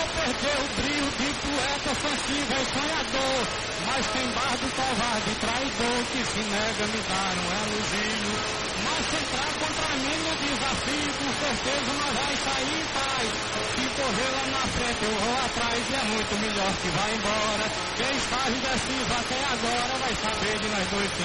perdeu o brilho de poeta sensível e sonhador, mas tem bardo covarde e traidor que se nega a me dar um elogio. Mas se entrar contra mim no desafio, com certeza não vai sair em paz. Se correr lá na frente eu vou atrás e é muito melhor que vá embora. Quem está indeciso até agora vai saber de nós dois sim.